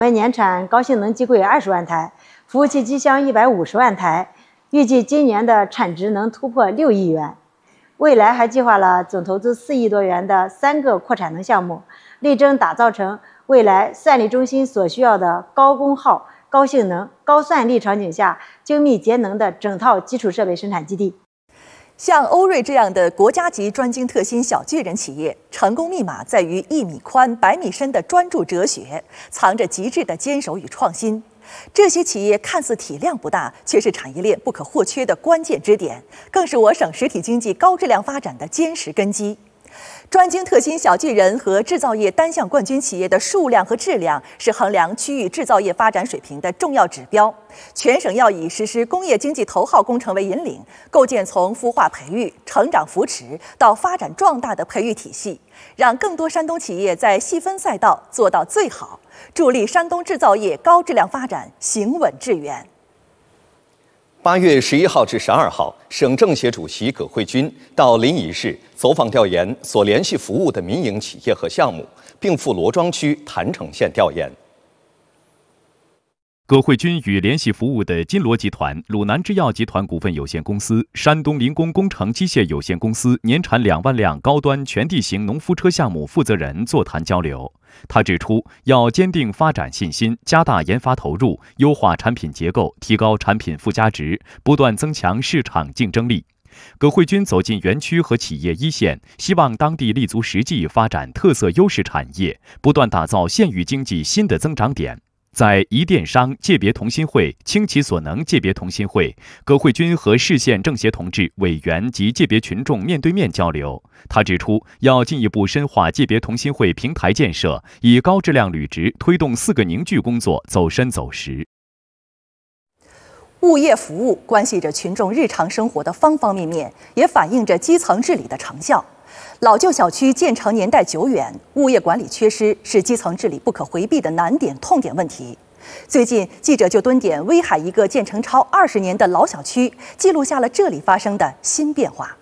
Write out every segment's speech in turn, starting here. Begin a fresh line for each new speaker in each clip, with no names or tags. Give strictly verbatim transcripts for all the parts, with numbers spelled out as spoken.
我们年产高性能机柜二十万台，服务器机箱一百五十万台，预计今年的产值能突破六亿元。未来还计划了总投资四亿多元的三个扩产能项目，力争打造成未来算力中心所需要的高功耗、高性能、高算力场景下精密节能的整套基础设备生产基地。
像欧瑞这样的国家级专精特新小巨人企业，成功密码在于一米宽、百米深的专注哲学，藏着极致的坚守与创新。这些企业看似体量不大，却是产业链不可或缺的关键支点，更是我省实体经济高质量发展的坚实根基。专精特新小巨人和制造业单项冠军企业的数量和质量是衡量区域制造业发展水平的重要指标。全省要以实施工业经济头号工程为引领，构建从孵化培育、成长扶持到发展壮大的培育体系，让更多山东企业在细分赛道做到最好，助力山东制造业高质量发展行稳致远。
八月十一号至十二号，省政协主席葛慧君到临沂市走访调研所联系服务的民营企业和项目，并赴罗庄区郯城县调研。
葛慧君与联系服务的金罗集团、鲁南制药集团股份有限公司、山东临工工程机械有限公司年产两万辆高端全地形农夫车项目负责人座谈交流。他指出，要坚定发展信心，加大研发投入，优化产品结构，提高产品附加值，不断增强市场竞争力。葛慧君走进园区和企业一线，希望当地立足实际发展特色优势产业，不断打造县域经济新的增长点。在一电商界别同心会、倾其所能界别同心会，葛慧君和市县政协同志、委员及界别群众面对面交流。他指出，要进一步深化界别同心会平台建设，以高质量履职推动四个凝聚工作走深走实。
物业服务关系着群众日常生活的方方面面，也反映着基层治理的成效。老旧小区建成年代久远，物业管理缺失是基层治理不可回避的难点、痛点问题。最近，记者就蹲点威海一个建成超二十年的老小区，记录下了这里发生的新变化。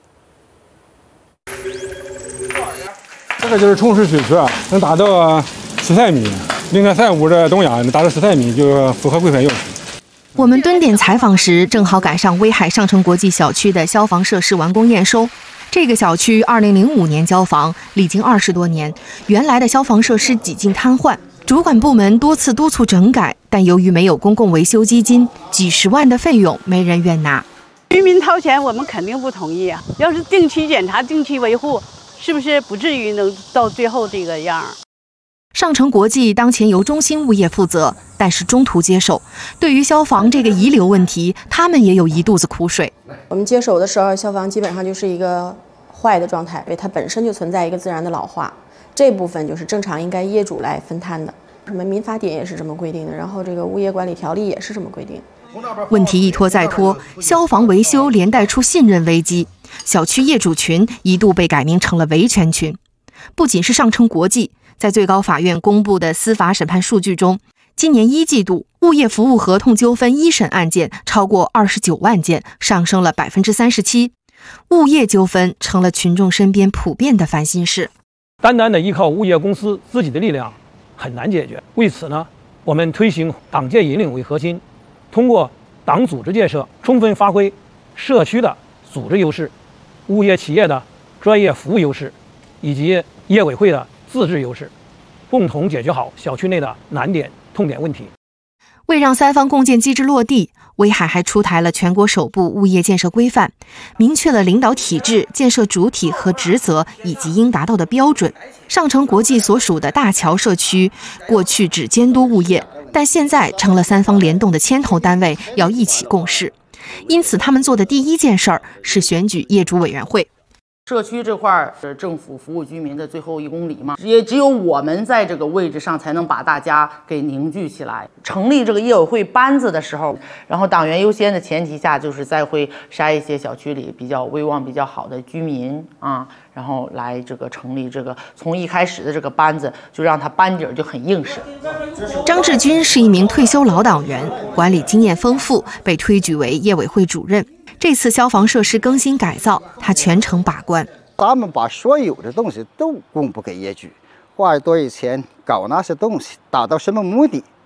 这个就是冲水水池，能达到十三米，零点三五的东亚能达到十三米，就符合规范要求。
我们蹲点采访时，正好赶上威海上城国际小区的消防设施完工验收。这个小区二零零五年交房，历经二十多年，原来的消防设施几近瘫痪，主管部门多次督促整改，但由于没有公共维修基金，几十万的费用没人愿拿。
居民掏钱，我们肯定不同意啊！要是定期检查、定期维护，是不是不至于能到最后这个样？
上城国际当前由中兴物业负责，但是中途接手。对于消防这个遗留问题，他们也有一肚子苦水。
我们接手的时候，消防基本上就是一个坏的状态，因为它本身就存在一个自然的老化，这部分就是正常应该业主来分摊的。什么民法典也是这么规定的，然后这个物业管理条例也是这么规定。
问题一拖再拖，消防维修连带出信任危机，小区业主群一度被改名成了维权群。不仅是上城国际，在最高法院公布的司法审判数据中，今年一季度物业服务合同纠纷一审案件超过二十九万件，上升了百分之三十七。物业纠纷成了群众身边普遍的烦心事。
单单的依靠物业公司自己的力量很难解决。为此呢，我们推行党建引领为核心，通过党组织建设，充分发挥社区的组织优势、物业企业的专业服务优势以及业委会的自治优势，共同解决好小区内的难点、痛点问题。
为让三方共建机制落地，威海还出台了全国首部物业建设规范，明确了领导体制、建设主体和职责以及应达到的标准。上城国际所属的大桥社区过去只监督物业，但现在成了三方联动的牵头单位，要一起共事。因此他们做的第一件事儿是选举业主委员会。
社区这块是政府服务居民的最后一公里嘛，也只有我们在这个位置上才能把大家给凝聚起来。成立这个业委会班子的时候，然后党员优先的前提下，就是再会筛一些小区里比较威望比较好的居民啊，然后来这个成立这个从一开始的这个班子就让他班底儿就很硬实。
张志军是一名退休老党员，管理经验丰富，被推举为业委会主任。这次消防设施更新改造，他全程把关。
他们把所有的东西都公布给业主，花了多少钱搞那些东西，达到什么目的，